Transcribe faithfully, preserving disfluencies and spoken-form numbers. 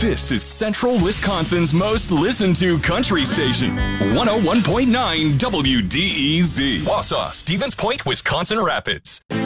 This is Central Wisconsin's most listened to country station, one oh one point nine W D E Z. Wausau, Stevens Point, Wisconsin Rapids.